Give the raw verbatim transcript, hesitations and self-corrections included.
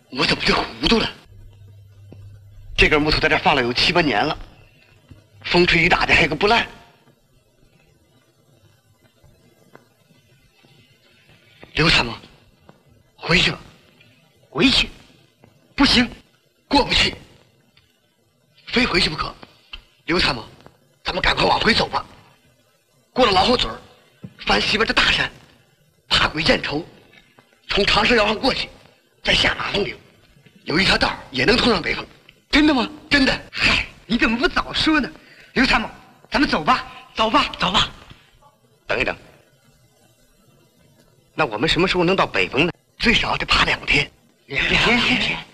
我怎么就糊涂了？这根木头在这放了有七八年了，风吹雨打的还有个不烂。刘参谋，回去吧。回去？不行，过不去，非回去不可。刘参谋，咱们赶快往回走吧。过了老虎嘴儿，翻西边的大山，爬鬼见愁，从长蛇窑上过去，再下马蜂岭，有一条道也能通上北风。真的吗？真的。 嗨，你怎么不早说呢？刘参谋，咱们走吧，走吧，走吧。 等一等，那我们什么时候能到北风呢？最少得爬两天。 两天。